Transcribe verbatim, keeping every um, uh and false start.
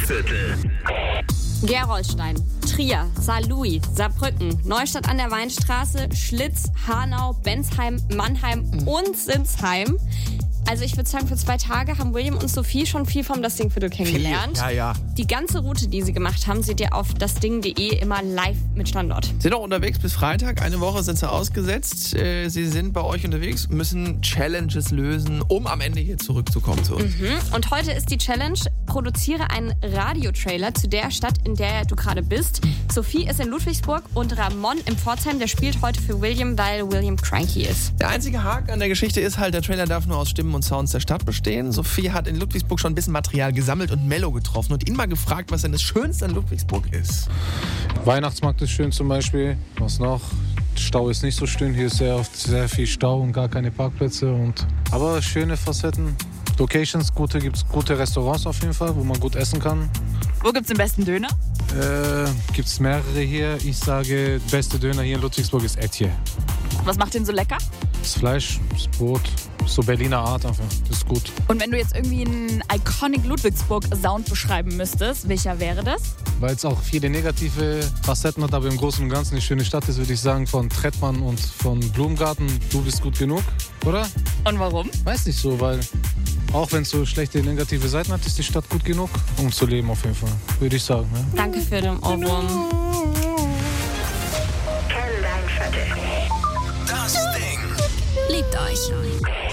Stadtviertel. Gerolstein, Trier, Saarlouis, Saarbrücken, Neustadt an der Weinstraße, Schlitz, Hanau, Bensheim, Mannheim mhm. und Sinsheim. Also ich würde sagen, für zwei Tage haben William und Sophie schon viel vom Das Ding-Viertel kennengelernt. Viel. Ja, ja. Die ganze Route, die sie gemacht haben, seht ihr auf dasding punkt de immer live mit Standort. Sind auch unterwegs bis Freitag. Eine Woche sind sie ausgesetzt. Sie sind bei euch unterwegs, müssen Challenges lösen, um am Ende hier zurückzukommen zu uns. Mhm. Und heute ist die Challenge, produziere einen Radiotrailer zu der Stadt, in der du gerade bist. Sophie ist in Ludwigsburg und Ramon in Pforzheim. Der spielt heute für William, weil William cranky ist. Der einzige Haken an der Geschichte ist halt, der Trailer darf nur aus Stimmen und Sounds der Stadt bestehen. Sophie hat in Ludwigsburg schon ein bisschen Material gesammelt und Mello getroffen und ihn mal gefragt, was denn das Schönste an Ludwigsburg ist. Weihnachtsmarkt ist schön zum Beispiel. Was noch? Stau ist nicht so schön. Hier ist sehr oft sehr viel Stau und gar keine Parkplätze. Und aber schöne Facetten. Locations, gute, gibt's gute Restaurants auf jeden Fall, wo man gut essen kann. Wo gibt's den besten Döner? Äh, gibt's mehrere hier. Ich sage, der beste Döner hier in Ludwigsburg ist Etje. Was macht den so lecker? Das Fleisch, das Brot, so Berliner Art einfach. Das ist gut. Und wenn du jetzt irgendwie einen iconic Ludwigsburg-Sound beschreiben müsstest, welcher wäre das? Weil es auch viele negative Facetten hat, aber im Großen und Ganzen eine schöne Stadt ist, würde ich sagen, von Trettmann und von Blumengarten. Du bist gut genug, oder? Und warum? Weiß nicht so, weil auch wenn es so schlechte negative Seiten hat, ist die Stadt gut genug, um zu leben auf jeden Fall, würde ich sagen. Ne? Danke für den Ohrwurm. Das Ding Liebt euch.